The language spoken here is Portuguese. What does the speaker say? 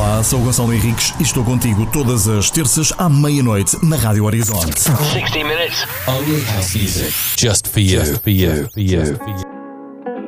Olá, sou o Gonçalo Henriques e estou contigo todas as terças à meia-noite na Rádio Horizonte. 60 minutes. Only house music. Just for you. Just for you. For you. For you.